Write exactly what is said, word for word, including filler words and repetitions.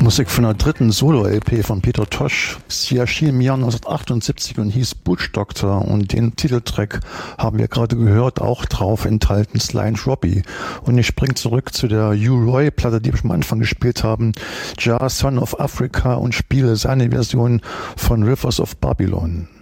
Musik von der dritten Solo-L P von Peter Tosh. Sie erschien im Jahr neunzehnhundertachtundsiebzig und hieß Butch Doctor, und den Titeltrack haben wir gerade gehört, auch drauf enthalten Sly and Robbie. Und ich springe zurück zu der U-Roy-Platte, die wir schon am Anfang gespielt haben, Jah Son of Africa, und spiele seine Version von Rivers of Babylon.